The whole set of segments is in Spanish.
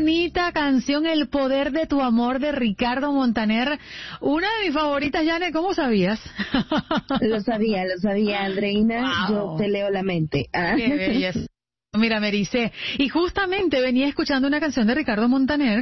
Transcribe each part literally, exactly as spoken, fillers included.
bonita canción, El Poder de tu Amor, de Ricardo Montaner. Una de mis favoritas, Janet, ¿cómo sabías? Lo sabía, lo sabía, Andreina. Wow. Yo te leo la mente. ¿Ah? Qué belleza. Mira, me dice, y justamente venía escuchando una canción de Ricardo Montaner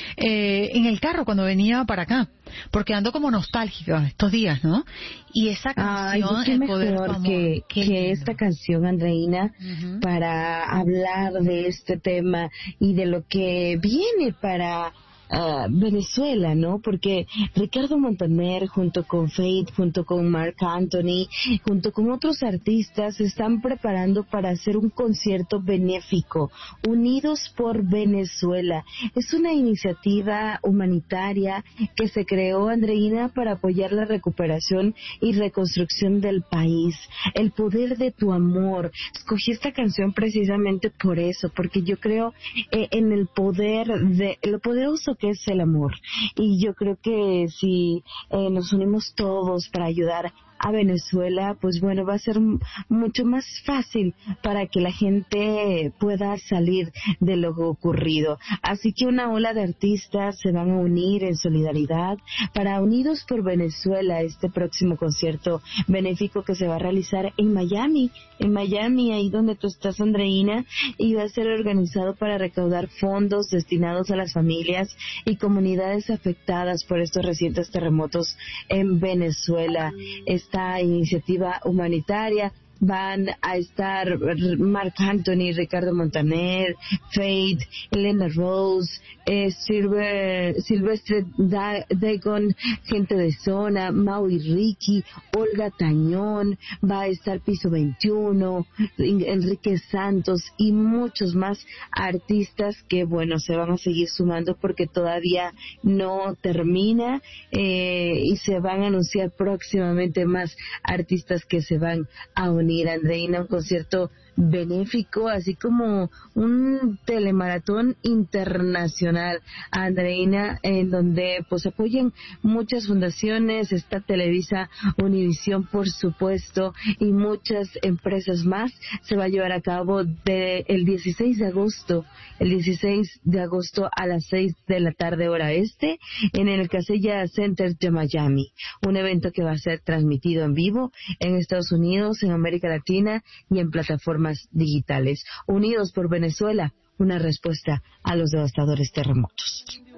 eh, en el carro cuando venía para acá, porque ando como nostálgica estos días, ¿no? Y esa canción, Ay, qué El mejor Poder de tu Amor, que, que esta canción, Andreina, uh-huh, para hablar de este tema y de lo que viene para Uh, Venezuela, ¿no? Porque Ricardo Montaner junto con Faith, junto con Marc Anthony, junto con otros artistas se están preparando para hacer un concierto benéfico, Unidos por Venezuela. Es una iniciativa humanitaria que se creó, Andreina, para apoyar la recuperación y reconstrucción del país. El Poder de tu Amor. Escogí esta canción precisamente por eso, porque yo creo eh, en el poder de, lo poderoso que es el amor, y yo creo que si eh, nos unimos todos para ayudar a Venezuela, pues bueno, va a ser m- mucho más fácil para que la gente pueda salir de lo ocurrido. Así que una ola de artistas se van a unir en solidaridad para Unidos por Venezuela, este próximo concierto benéfico que se va a realizar en Miami, en Miami, ahí donde tú estás, Andreina, y va a ser organizado para recaudar fondos destinados a las familias y comunidades afectadas por estos recientes terremotos en Venezuela. Esta iniciativa humanitaria van a estar Marc Anthony, Ricardo Montaner, Faith, Elena Rose, eh, Silver, Silvestre da- Dagon, gente de zona, Maui Ricky, Olga Tañón, va a estar Piso veintiuno, Enrique Santos y muchos más artistas que, bueno, se van a seguir sumando porque todavía no termina eh, y se van a anunciar próximamente más artistas que se van a unir. Andreina, un concierto benéfico, así como un telemaratón internacional, Andreina, en donde pues apoyan muchas fundaciones, está Televisa, Univisión, por supuesto, y muchas empresas más. Se va a llevar a cabo de el dieciséis de agosto, el dieciséis de agosto a las seis de la tarde hora este, en el Casella Center de Miami, un evento que va a ser transmitido en vivo en Estados Unidos, en América Latina y en plataformas digitales. Unidos por Venezuela, una respuesta a los devastadores terremotos.